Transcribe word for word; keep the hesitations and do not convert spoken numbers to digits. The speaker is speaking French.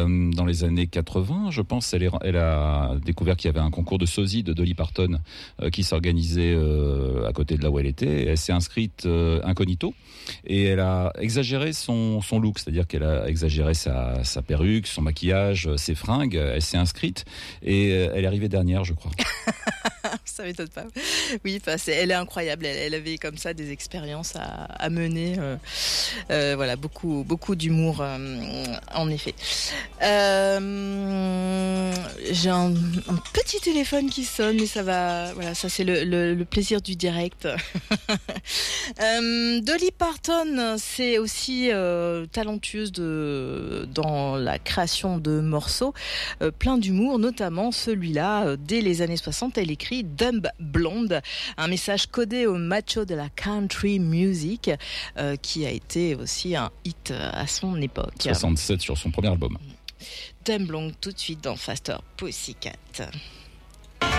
euh, dans les années quatre-vingts, je pense. Elle, est, elle a découvert qu'il y avait un concours de sosie de Dolly Parton euh, qui s'organisait euh, à côté de là où elle était. Elle s'est inscrite euh, incognito et elle a exagéré son, son look, c'est-à-dire qu'elle a exagéré sa, sa perruque, son maquillage, ses fringues. Elle s'est inscrite et euh, elle est arrivée dernière, je crois. Ça m'étonne pas. Oui, enfin, c'est, elle est incroyable. Elle, elle avait comme ça des expériences à, à mener. Euh, euh, voilà, beaucoup, beaucoup d'humour, euh, en effet. Euh, j'ai un, un petit téléphone qui sonne, mais ça va. Voilà, ça c'est le, le, le plaisir du direct. euh, Dolly Parton, c'est aussi euh, talentueuse de, dans la création de morceaux euh, plein d'humour, notamment celui-là. Euh, dès les années soixante, elle écrit Dumb Blonde, un message codé au macho de la country music, euh, qui a été aussi un hit à son époque. soixante-sept sur son premier album. Dumb Blonde, tout de suite dans Faster Pussycat.